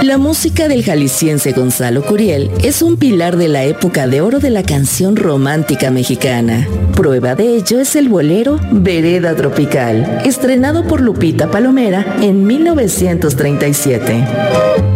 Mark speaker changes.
Speaker 1: La música del jalisciense Gonzalo Curiel es un pilar de la época de oro de la canción romántica mexicana. Prueba de ello es el bolero Vereda Tropical, estrenado por Lupita Palomera en 1937.